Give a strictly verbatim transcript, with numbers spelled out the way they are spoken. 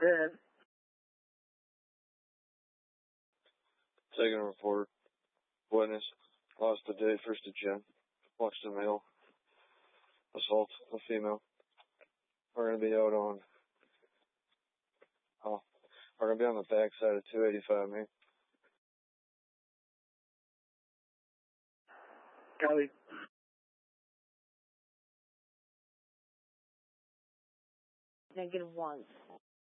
Yeah. Taking a report. Witness. Lost the day, first of Jan. Watched a male. Assault a female. We're going to be out on... Oh. We're going to be on the back side of two eighty-five, man. Copy. Negative one.